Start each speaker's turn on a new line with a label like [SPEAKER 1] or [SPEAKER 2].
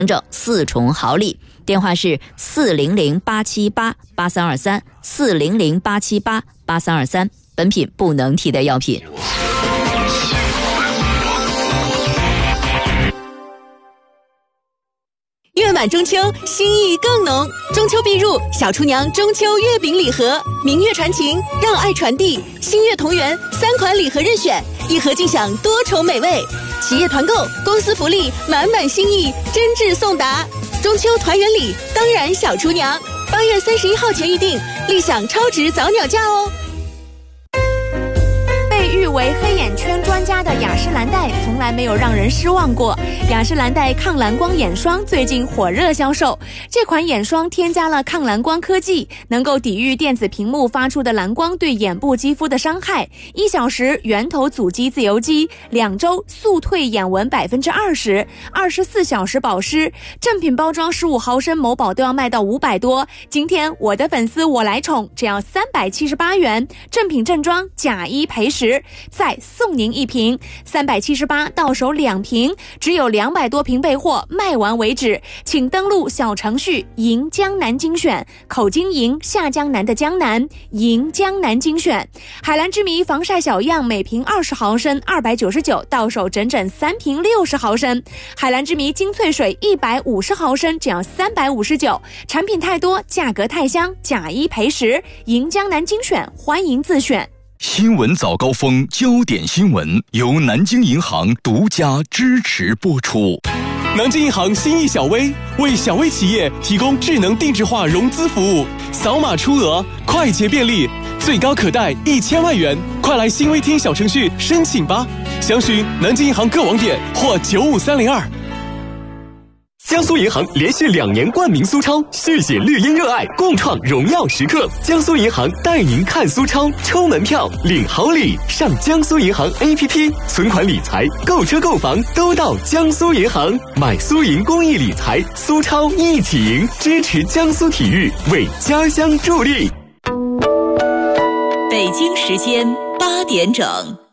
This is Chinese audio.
[SPEAKER 1] 证4重好礼。电话是400-878-8323，400-878-8323。本品不能替代药品。
[SPEAKER 2] 月满中秋，心意更浓。中秋必入，小厨娘中秋月饼礼盒，明月传情，让爱传递。星月同源，3款礼盒任选，一盒尽享多重美味。企业团购，公司福利，满满心意，真挚送达。中秋团圆礼，当然小厨娘。8月31号前预定，立享超值早鸟价哦。
[SPEAKER 3] 被誉为黑眼圈专家的雅诗兰黛从来没有让人失望过。雅诗兰黛抗蓝光眼霜最近火热销售，这款眼霜添加了抗蓝光科技，能够抵御电子屏幕发出的蓝光对眼部肌肤的伤害，1小时源头阻击自由基，2周速退眼纹20%，24小时保湿。正品包装15毫升某宝都要卖到500多，今天我的粉丝我来宠，只要378元，正品正装假1赔10，再送您1瓶，378到手2瓶，只有200多瓶备货，卖完为止。请登录小程序赢江南精选，口金赢，下江南的江南，赢江南精选。海蓝之谜防晒小样每瓶20毫升299，到手整整3瓶60毫升。海蓝之谜精粹水150毫升只要359，产品太多，价格太香，假1赔10，赢江南精选，欢迎自选。
[SPEAKER 4] 新闻早高峰，焦点新闻由南京银行独家支持播出。
[SPEAKER 5] 南京银行新意小微为小微企业提供智能定制化融资服务，扫码出额，快捷便利，最高可贷1000万元，快来新微厅小程序申请吧。详询南京银行各网点或95302。江苏银行连续2年冠名苏超，续写绿茵热爱，共创荣耀时刻。江苏银行带您看苏超，抽门票，领好礼。上江苏银行 APP， 存款理财、购车购房都到江苏银行。买苏银公益理财，苏超一起赢，支持江苏体育，为家乡助力。
[SPEAKER 2] 北京时间8点整。